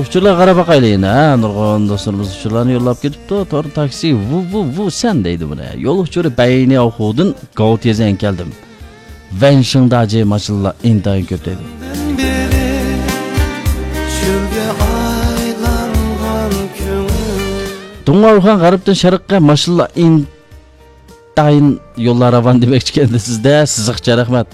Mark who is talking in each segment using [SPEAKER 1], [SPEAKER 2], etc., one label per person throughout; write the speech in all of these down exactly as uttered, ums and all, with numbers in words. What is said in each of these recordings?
[SPEAKER 1] Uçurlar qarab baqaylayın ha. Nurg'un dostlarımız uçurlarını yollab ketibdi. Tor taksi vu vu vu sen deydi buni. Yo'l uçuru bayni o'quvdin, Gautyezen keldim. Venshingdaji mashinalar intayin ko'p deydi. Dungarxan g'arbdan sharqqa mashinalar intayin yo'llar ravon demoqchi endi sizda. Sizga rahmat.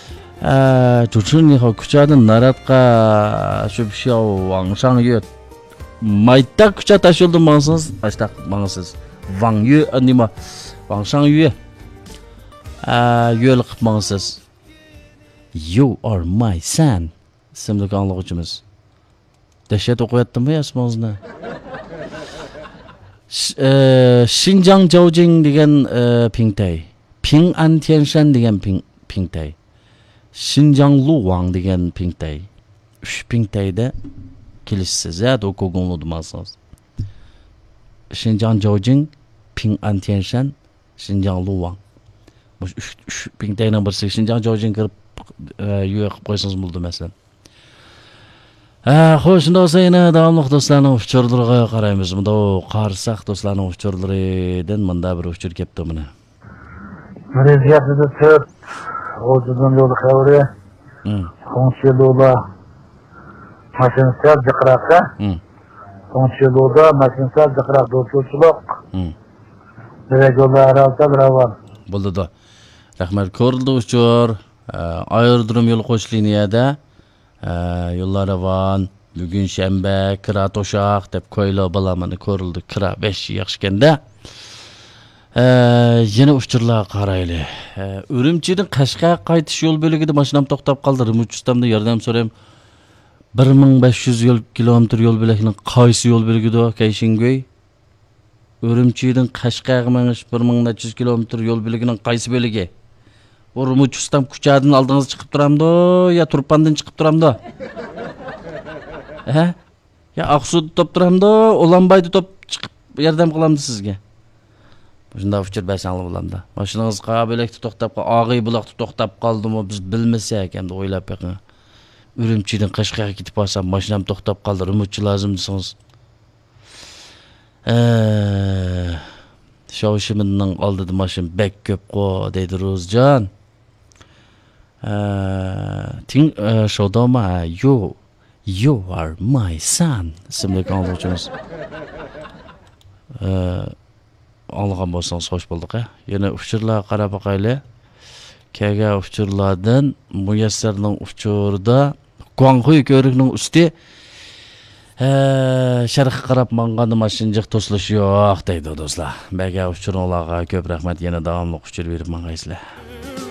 [SPEAKER 1] 조천이 구차는 나라가 줍시오 왕상유 마이딱 구차 다시올도 망선스 아시다 망선스 왕유 아니마 왕상유 아 유얼 망선스 You are my son simli anlıqçımız Dəhşət oxuyatdım mı yazmazını Şinjan Zhaojing degan Pingtay Ping'an Tianshan degan Pingtay Xinjiang Luwang degan Pingtay. Üç Pingtayda kelishsiz, ya o'qiganlar demasınız. Xinjiang Zhaojing, Ping'an Tianshan, Xinjiang Luwang. Bu üç Pingtaydan birisi Xinjiang Zhaojing kirib yo'q qilib qo'ysangiz bo'ldi masalan. Ha, xo'sh, shunda bo'lsa yana davomli do'stlarning uchurlariga qaraymiz. Bunda qarsak do'stlarning uchurlaridan menda bir uchur kelibdi buni.
[SPEAKER 2] Reziyatida to'rt O'zidan yo'l xavri. Hmm. Konchiloda mashinasal jiqraqqa. Hmm. Konchiloda mashinasal jiqraq do'stchilik. Hmm. Direktorlar arasida ravon.
[SPEAKER 1] Bo'ldi da. Rahmat ko'rildi uchur. Aerodrom yo'l qo'sh liniyada yo'llar ravon. Bugun shanba, kira to'shaq deb ko'ylo balamani ko'rildi. Kira besh yaxshiganda. Yine uçurlar qaraylı. Ürümçi'nin Qashqa qaytish yo'l bo'ligida mashinam to'xtab qoldi. Remote ustamdan yordam so'rayman. bir ming besh yuz kilometr yo'l bo'lagining qaysi yo'l bo'ligida Kayshingoy? Ürümçi'nin Qashqaga minish bir ming besh yuz kilometr yo'l bo'lagining qaysi bo'ligi? Bu remote ustam kuchadan oldingiz chiqib turamdi yo Turpandan chiqib turamdi? Ha? Ya Aqsuda top turamdi, Ulanbayda top chiqib yordam qilamdi sizga. Shunda fikir bersangiz bo'lamdi. Mashinangiz qabilakda to'xtab qoldi, Og'iy buloqda to'xtab qoldimi, biz bilmasak hamda o'ylab beqing. Ürümchidan Qashqaga ketib olsam, mashinam to'xtab qoldi, remote lozim desangiz. Eh, Shoshiminning oldida mashin bek ko'p qo deydi Ro'zjon. Eh, ting shodoma you you are my son. Ismli qonunchimiz. Eh Alğan bolsanız hoş bulduk ha. Yine uçurlar qarab baqayli. Kaga uçurlardan Muyassarning uçurda Guanghui ko'rikning usti sharqqa qarab manganda mashinjiq to'silish yo'q deydi do'stlar. Baga uçurlarga ko'p rahmat, yana davomli uçur berib mang'aysizlar.